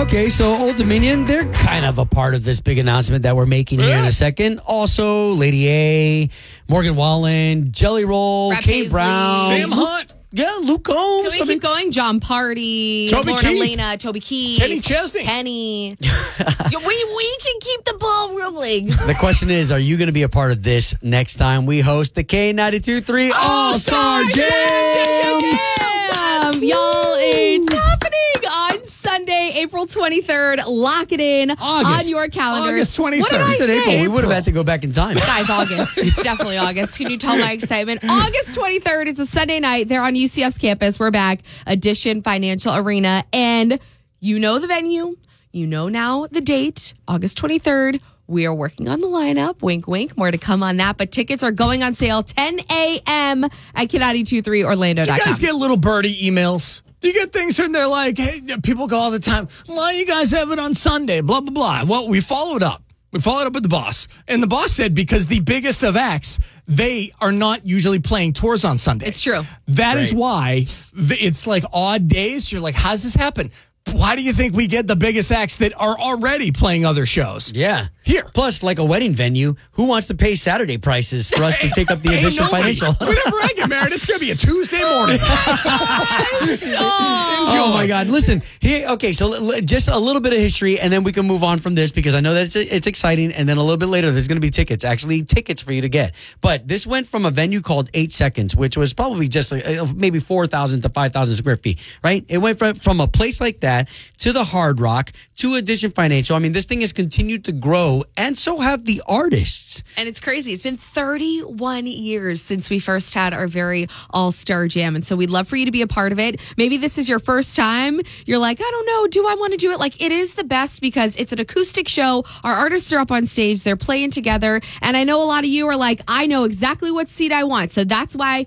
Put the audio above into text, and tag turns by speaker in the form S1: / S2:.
S1: Okay, so Old Dominion, they're kind of a part of this big announcement that we're making here in a second. Also, Lady A, Morgan Wallen, Jelly Roll,
S2: Brad
S1: Kate
S2: Paisley.
S1: Brown.
S3: Sam Hunt.
S1: Yeah, Luke Combs.
S2: Can we keep going? John Party,
S3: Toby
S2: Lorna
S3: Keith.
S2: Lena, Toby Keith,
S3: Kenny Chesney.
S2: Kenny. we can keep the ball rolling.
S1: The question is, are you going to be a part of this next time we host the K92.3 All-Star Jam?
S2: Y'all, it's happening on Sunday, April 23rd. Lock it in on your calendars.
S3: August 23rd.
S2: What did I
S1: You said
S2: say?
S1: April. We would have had to go back in time.
S2: Guys, August. It's definitely August. Can you tell my excitement? August 23rd. It's a Sunday night. They're on UCF's campus. We're back. Addition Financial Arena. And you know the venue. You know now the date. August 23rd. We are working on the lineup. Wink, wink. More to come on that. But tickets are going on sale 10 a.m. at K923Orlando.com.
S3: You guys get little birdie emails? Do you get things in there like, hey, people go all the time, why you guys have it on Sunday, blah, blah, blah. Well, we followed up. We followed up with the boss. And the boss said because the biggest of acts, they are not usually playing tours on Sunday.
S2: It's true.
S3: That is why it's like odd days. You're like, how does this happen? Why do you think we get the biggest acts that are already playing other shows?
S1: Yeah.
S3: Here.
S1: Plus, like a wedding venue, who wants to pay Saturday prices for us to take up the
S3: Ain't
S1: Addition
S3: nobody.
S1: Financial?
S3: Whenever I get married, it's going to be a Tuesday morning.
S1: Oh my God! Listen, here. Okay, so just a little bit of history, and then we can move on from this because I know that it's exciting. And then a little bit later, there's going to be tickets for you to get. But this went from a venue called 8 Seconds, which was probably just maybe 4,000 to 5,000 square feet. Right? It went from a place like that to the Hard Rock to Addition Financial. I mean, this thing has continued to grow, and so have the artists.
S2: And it's crazy. It's been 31 years since we first had our very all-star jam. And so we'd love for you to be a part of it. Maybe this is your first time. You're like, I don't know. Do I want to do it? Like, it is the best because it's an acoustic show. Our artists are up on stage. They're playing together. And I know a lot of you are like, I know exactly what seat I want. So that's why